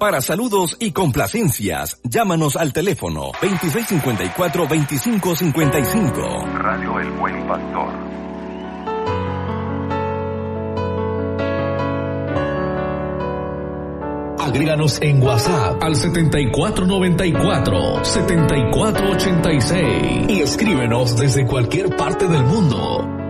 Para saludos y complacencias, llámanos al teléfono 2654-2555. Radio El Buen Pastor. Agréganos en WhatsApp al 7494-7486 y escríbenos desde cualquier parte del mundo.